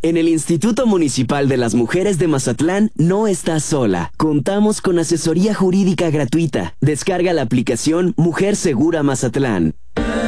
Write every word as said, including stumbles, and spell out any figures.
En el Instituto Municipal de las Mujeres de Mazatlán no estás sola. Contamos con asesoría jurídica gratuita. Descarga la aplicación Mujer Segura Mazatlán.